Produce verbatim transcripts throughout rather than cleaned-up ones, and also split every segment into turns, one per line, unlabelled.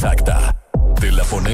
exacta. Te la pone.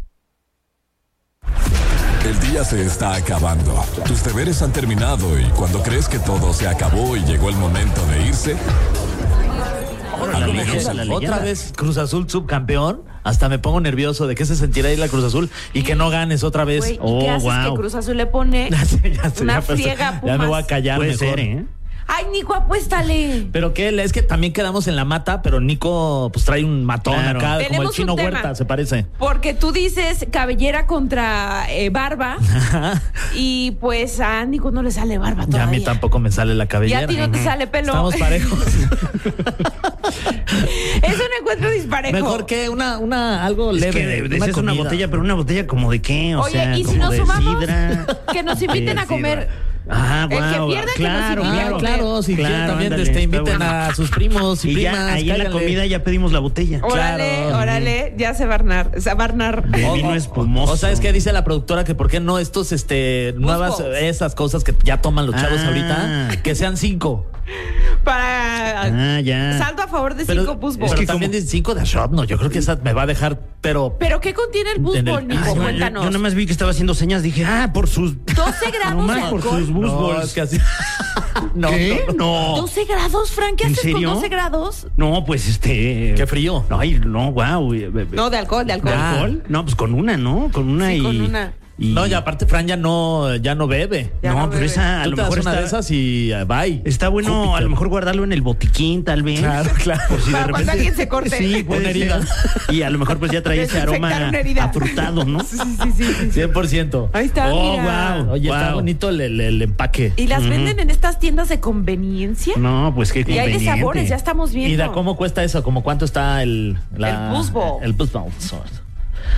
El día se está acabando. Tus deberes han terminado y cuando crees que todo se acabó y llegó el momento de irse,
a lo lejos, otra vez Cruz Azul subcampeón. Hasta me pongo nervioso de qué se sentirá ir la Cruz Azul y que no ganes otra vez.
Güey, ¿y
oh,
qué haces
wow.
que Cruz Azul le pone
Ya sé, ya sé,
una
ya,
friega a Pumas?
Ya me voy a callar
Puede
mejor.
ser, ¿eh?
Ay, Nico, apuéstale.
Pero qué, es que también quedamos en la mata, pero Nico pues trae un matón
Claro.
acá,
Tenemos
como el
un
Chino
tema.
Huerta, se parece.
Porque tú dices cabellera contra eh, barba y pues a Nico no le sale barba
Ya
todavía.
a mí tampoco me sale la
Y
cabellera.
a ti no te sale pelo.
Estamos parejos.
Es un encuentro disparejo.
Mejor que una, una algo
Es
leve.
que de-
una
decías una
comida.
botella, pero una botella como de qué, o
Oye,
sea,
¿y si
como
nos
de
sumamos?
sidra.
Que nos inviten a
Sí,
comer.
Ah,
El que
guau,
pierda, que
claro,
nos invite a
claro,
comer.
Claro, si
Claro,
quieren también
ándale,
este,
está
inviten
bueno.
a sus primos y,
Y
primas.
ya ahí en la
cáiganle.
comida ya pedimos la botella.
Órale,
Claro.
órale, ya se va a barnar. Se va a barnar.
De
O-
vino
o-
espumoso.
O sabes qué dice la productora que por qué no estos este nuevas
balls.
esas cosas que ya toman los chavos
Ah.
ahorita que sean cinco.
Para
Ah, ya.
saldo a favor de
Pero,
cinco busbol.
pero
que
también
como-
dicen cinco de shot, no, yo creo que esa me va a dejar, pero
¿Pero qué contiene el
En
busbol,
el-
Nico?
Ay, no, yo,
Cuéntanos.
yo nada más vi que estaba haciendo señas, dije, ah, por sus...
doce grados de
Nomás por
alcohol.
sus
no,
busbols.
es que así. no,
¿Qué?
no, no.
No.
¿doce grados, Frank? ¿Qué
¿En
haces
serio?
con doce grados?
No, pues este...
Qué frío.
Ay, no, wow.
No, de alcohol, de alcohol.
¿De
Ah.
alcohol? No, pues con una, ¿no? Con una
Sí,
y...
con una.
y-
No, y aparte Fran ya no ya no bebe.
Ya
no,
no
pero
bebe.
esa a
Tú
lo
te das
mejor
una
está...
de esas y eh, bye.
Está bueno
Júpiter.
a lo mejor guardarlo en el botiquín, tal vez.
Claro, claro.
Por si
Para
de
cuando
repente...
alguien se corte.
Sí, puede
Una
ser.
herida.
Y a lo mejor pues ya trae ese
Desinfectar
aroma
una herida.
afrutado, ¿no?
Sí, sí, sí, sí, sí.
cien por ciento.
Ahí está,
Oh,
mira.
wow.
Oye, está
Wow.
bonito el, el- el empaque.
¿Y las venden en estas tiendas de conveniencia?
No, pues qué
Y hay de
conveniente.
sabores, ya estamos viendo.
¿Y da cómo cuesta eso? ¿Cómo cuánto está el la,
El Buzz Ball.
El Buzz Ball.